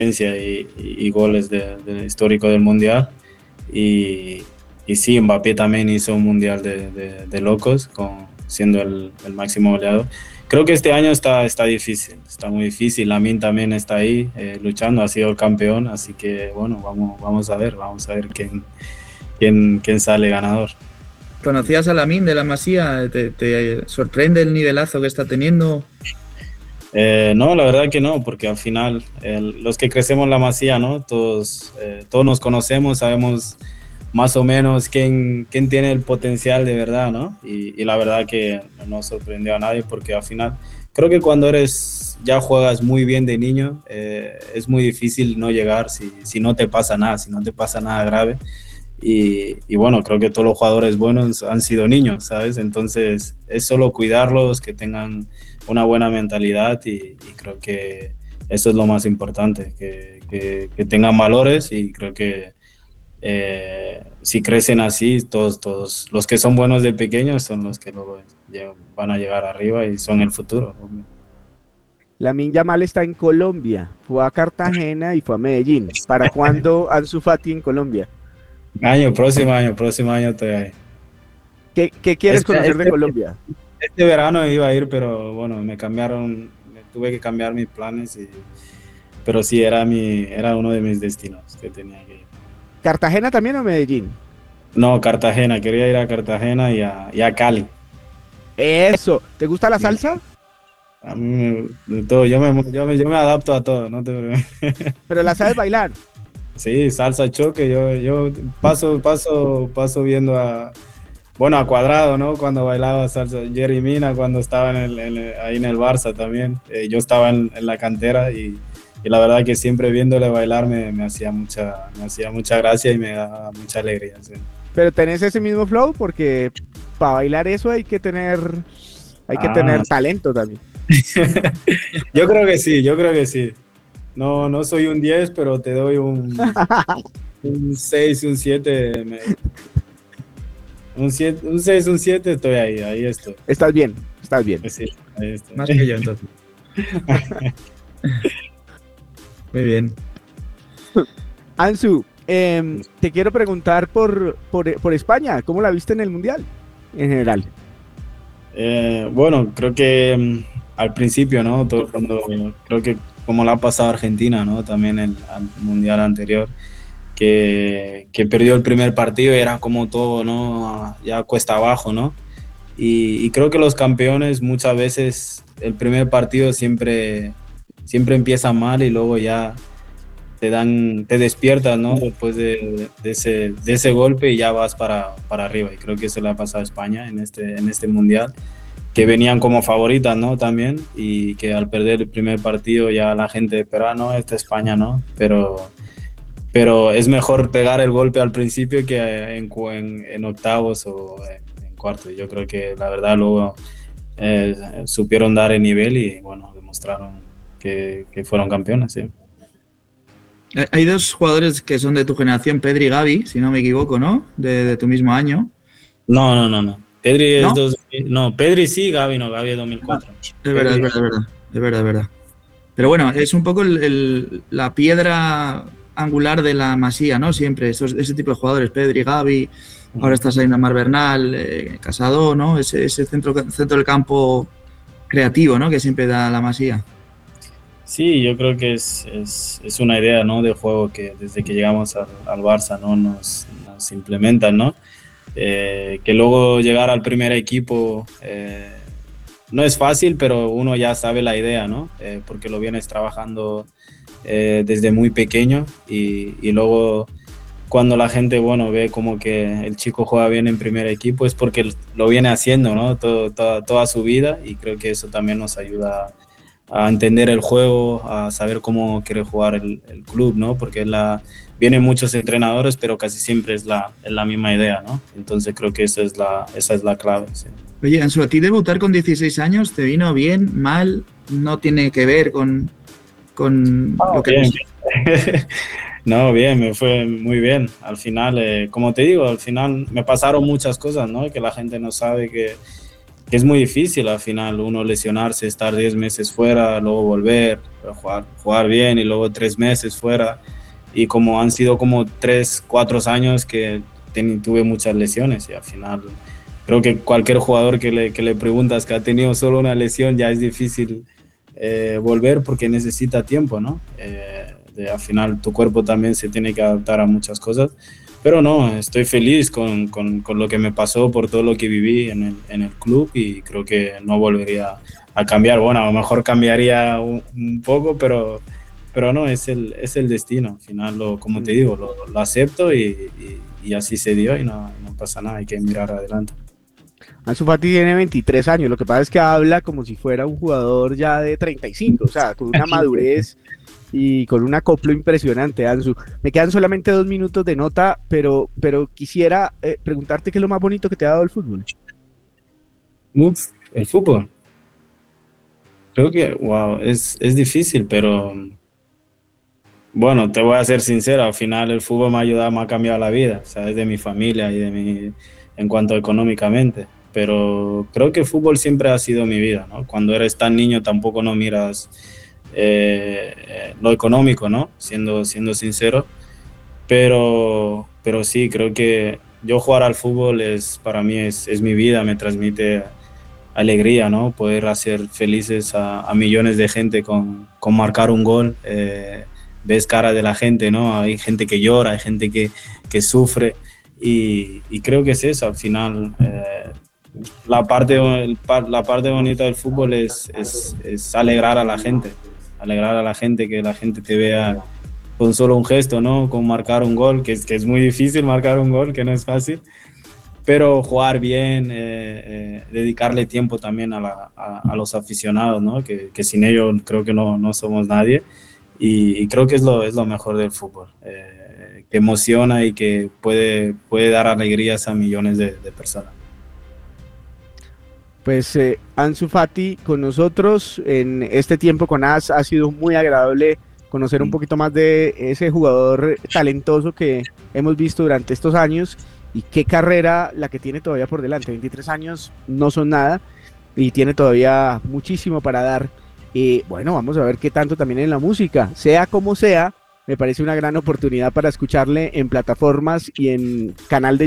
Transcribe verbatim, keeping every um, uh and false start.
y, y goles de, de histórico del Mundial. Y, y sí, Mbappé también hizo un Mundial de, de, de locos, con, siendo el, el máximo goleador. Creo que este año está, está difícil, está muy difícil. Lamine también está ahí eh, luchando, ha sido el campeón, así que bueno, vamos, vamos a ver, vamos a ver quién, quién, quién sale ganador. ¿Conocías a Lamine de la Masía? ¿Te, te sorprende el nivelazo que está teniendo? Eh, no, la verdad que no, porque al final el, los que crecemos en la Masía, ¿no? Todos, eh, todos nos conocemos, sabemos más o menos quién, quién tiene el potencial de verdad, ¿no? Y, y la verdad que no sorprendió a nadie, porque al final creo que cuando eres, ya juegas muy bien de niño, eh, es muy difícil no llegar si, si no te pasa nada, si no te pasa nada grave. Y, y bueno, creo que todos los jugadores buenos han sido niños, ¿sabes? Entonces es solo cuidarlos, que tengan una buena mentalidad, y, y creo que eso es lo más importante, que, que, que tengan valores, y creo que eh, si crecen así, todos, todos los que son buenos de pequeños son los que luego van a llegar arriba y son el futuro. Lamine Yamal está en Colombia, fue a Cartagena y fue a Medellín. ¿Para cuándo Ansu Fati en Colombia? Año, próximo año, próximo año estoy ahí. ¿Qué, qué quieres Este- conocer de este- Colombia? Este verano iba a ir, pero bueno, me cambiaron, me tuve que cambiar mis planes, y, pero sí, era, mi, era uno de mis destinos que tenía que ir. ¿Cartagena también o Medellín? No, Cartagena, quería ir a Cartagena y a, y a Cali. Eso, ¿te gusta la salsa? A mí me, de todo, yo me, yo, me, yo me adapto a todo, ¿no? te- Pero la sabes bailar. Sí, salsa choque, yo, yo paso, paso, paso viendo a, bueno, a Cuadrado, ¿no? Cuando bailaba salsa, Jerry Mina cuando estaba en el, en el- ahí en el Barça también. Eh, yo estaba en, en la cantera, y, y la verdad que siempre viéndole bailar me, me hacía mucha, me hacía mucha gracia y me daba mucha alegría. Sí. Pero tenés ese mismo flow porque para bailar eso hay que tener, hay que Ah. tener talento también. Yo creo que sí, yo creo que sí. No, no soy un diez, pero te doy un, un seis, un siete. me- un siete, un seis, un siete, estoy ahí, ahí estoy. Estás bien, estás bien. Sí, ahí estoy. Más que yo, entonces. Muy bien. Ansu, eh, te quiero preguntar por, por, por España, ¿cómo la viste en el Mundial en general? Eh, bueno, creo que mm, al principio, ¿no? Todo, cuando, creo que como la ha pasado Argentina, ¿no? También el al mundial anterior, que, que perdió el primer partido y era como todo, ¿no? Ya cuesta abajo, ¿no? Y, y creo que los campeones muchas veces el primer partido siempre, siempre empieza mal, y luego ya te dan, te despiertas, ¿no? Después de, de ese, de ese golpe, y ya vas para, para arriba. Y creo que eso le ha pasado a España en este, en este mundial, que venían como favoritas, ¿no? También, y que al perder el primer partido ya la gente esperaba, no, esta España, ¿no? Pero, pero es mejor pegar el golpe al principio que en, cu- en, en octavos o en, en cuartos. Yo creo que la verdad luego eh, supieron dar el nivel, y bueno, demostraron que, que fueron campeones, sí. Eh, Hay dos jugadores que son de tu generación, Pedri y Gavi, si no me equivoco, ¿no? De, de tu mismo año. No, no, no, no. Pedri es ¿No? dos, no, Pedri sí, Gavi no, Gavi es dos mil cuatro. Es verdad, es verdad, es verdad. Es verdad, es verdad. Pero bueno, es un poco el- el- la piedra angular de la Masía, ¿no? Siempre, esos, ese tipo de jugadores, Pedri, Gavi, ahora está saliendo Mar Bernal, eh, Casado, ¿no? Ese, ese centro, centro del campo creativo, ¿no? Que siempre da la Masía. Sí, yo creo que es, es, es una idea, ¿no? De juego que desde que llegamos al, al Barça, ¿no? Nos, nos implementan, ¿no? Eh, que luego llegar al primer equipo eh, no es fácil, pero uno ya sabe la idea, ¿no? Eh, porque lo vienes trabajando eh, desde muy pequeño, y, y luego cuando la gente, bueno, ve como que el chico juega bien en primer equipo, es porque lo viene haciendo, ¿no? Todo, toda, toda su vida, y creo que eso también nos ayuda a entender el juego, a saber cómo quiere jugar el, el club, ¿no? Porque la, vienen muchos entrenadores, pero casi siempre es la, es la misma idea, ¿no? Entonces creo que esa es la, esa es la clave, sí. Oye, Ansu, ¿a ti debutar con dieciséis años te vino bien, mal? ¿No tiene que ver con, con Ah, lo que... bien, bien. No, bien, me fue muy bien. Al final, eh, como te digo, al final me pasaron muchas cosas, ¿no? Que la gente no sabe, que, que es muy difícil al final uno lesionarse, estar diez meses fuera, luego volver, jugar, jugar bien y luego tres meses fuera. Y como han sido como tres, cuatro años que ten, tuve muchas lesiones y al final creo que cualquier jugador que le, que le preguntas que ha tenido solo una lesión ya es difícil eh, volver porque necesita tiempo, ¿no? Eh, de, al final tu cuerpo también se tiene que adaptar a muchas cosas. Pero no, estoy feliz con, con, con lo que me pasó, por todo lo que viví en el, en el club y creo que no volvería a cambiar. Bueno, a lo mejor cambiaría un, un poco, pero, pero no, es el, es el destino. Al final, lo, como te digo, lo, lo acepto y, y, y así se dio y no, no pasa nada, hay que mirar adelante. Ansu Fati tiene veintitrés años, lo que pasa es que habla como si fuera un jugador ya de treinta y cinco, o sea, con una madurez y con un acoplo impresionante, Ansu. Me quedan solamente dos minutos de nota, pero, pero quisiera eh, preguntarte qué es lo más bonito que te ha dado el fútbol. Uf, el fútbol. Creo que, wow, es, es difícil, pero bueno, te voy a ser sincero, al final el fútbol me ha ayudado, me ha cambiado la vida, ¿sabes? De mi familia y de mi, en cuanto a económicamente. Pero creo que el fútbol siempre ha sido mi vida, ¿no? Cuando eres tan niño tampoco no miras eh, lo económico, ¿no? Siendo, siendo sincero. Pero, pero sí, creo que yo jugar al fútbol es, para mí es, es mi vida, me transmite alegría, ¿no? Poder hacer felices a, a millones de gente con, con marcar un gol. Eh, ves cara de la gente, ¿no? Hay gente que llora, hay gente que, que sufre y, y creo que es eso, al final. Eh, la, parte, la parte bonita del fútbol es, es, es alegrar a la gente, alegrar a la gente, que la gente te vea con solo un gesto, ¿no? Con marcar un gol, que es, que es muy difícil marcar un gol, que no es fácil. Pero jugar bien, eh, eh, dedicarle tiempo también a, la, a, a los aficionados, ¿no? Que, que sin ellos creo que no, no somos nadie. Y, y creo que es lo, es lo mejor del fútbol, eh, que emociona y que puede, puede dar alegrías a millones de, de personas. Pues eh, Ansu Fati con nosotros en este tiempo con A S ha sido muy agradable conocer un poquito más de ese jugador talentoso que hemos visto durante estos años y qué carrera la que tiene todavía por delante. veintitrés años no son nada y tiene todavía muchísimo para dar. Y bueno, vamos a ver qué tanto también en la música, sea como sea, me parece una gran oportunidad para escucharle en plataformas y en canal de